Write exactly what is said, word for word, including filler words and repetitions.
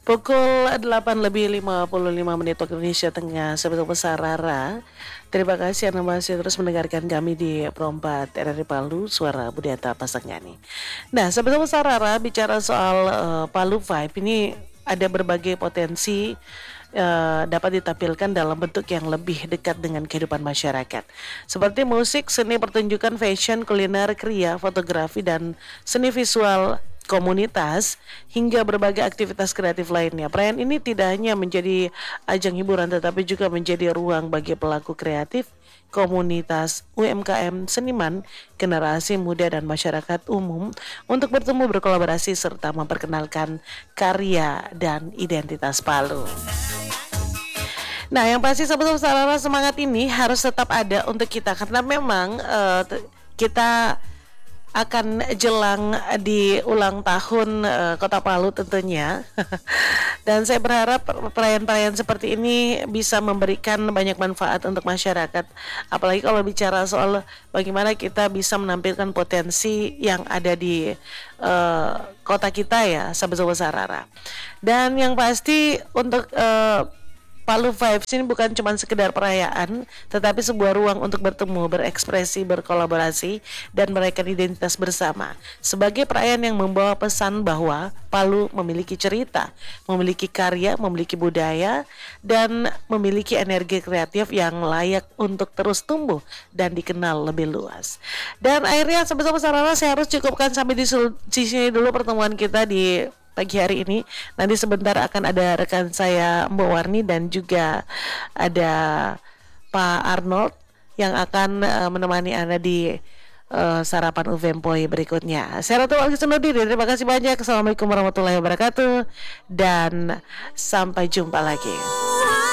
Pukul delapan lebih lima puluh lima menit waktu Indonesia Tengah, Sobat Besar Rara. Terima kasih Anda masih terus mendengarkan kami di Perompat R R I Palu, Suara Budiata Pasanggani. Nah, Sobat Besar Rara, bicara soal uh, Palu Vibe, ini ada berbagai potensi uh, dapat ditampilkan dalam bentuk yang lebih dekat dengan kehidupan masyarakat. Seperti musik, seni pertunjukan, fashion, kuliner, kriya, fotografi, dan seni visual komunitas hingga berbagai aktivitas kreatif lainnya. Perayaan ini tidak hanya menjadi ajang hiburan tetapi juga menjadi ruang bagi pelaku kreatif, komunitas, U M K M, seniman, generasi muda dan masyarakat umum untuk bertemu, berkolaborasi serta memperkenalkan karya dan identitas Palu. Nah, yang pasti Sobat Sarara, semangat ini harus tetap ada untuk kita karena memang uh, kita akan jelang di ulang tahun uh, Kota Palu tentunya. Dan saya berharap perayaan-perayaan seperti ini bisa memberikan banyak manfaat untuk masyarakat. Apalagi kalau bicara soal bagaimana kita bisa menampilkan potensi yang ada di uh, kota kita ya, Sobat-sobat Sarara. Dan yang pasti untuk uh, Palu Vibes ini bukan cuma sekedar perayaan, tetapi sebuah ruang untuk bertemu, berekspresi, berkolaborasi, dan merayakan identitas bersama. Sebagai perayaan yang membawa pesan bahwa Palu memiliki cerita, memiliki karya, memiliki budaya, dan memiliki energi kreatif yang layak untuk terus tumbuh dan dikenal lebih luas. Dan akhirnya Sobat-sobat Sarara, saya harus cukupkan sampai di sini dulu pertemuan kita di pagi hari ini. Nanti sebentar akan ada rekan saya Mbak Warni dan juga ada Pak Arnold yang akan uh, menemani Anda di uh, sarapan Uvempoi berikutnya. Saya Ratu Algi Sunodiri, terima kasih banyak. Assalamualaikum warahmatullahi wabarakatuh dan sampai jumpa lagi.